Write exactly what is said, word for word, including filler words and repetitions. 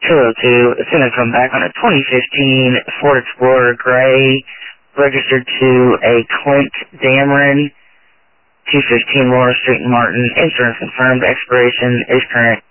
two oh two. It's going to come back on a twenty fifteen Ford Explorer Gray, registered to a Clint Dameron, two fifteen Laura Street in Martin. Insurance confirmed. Expiration is current.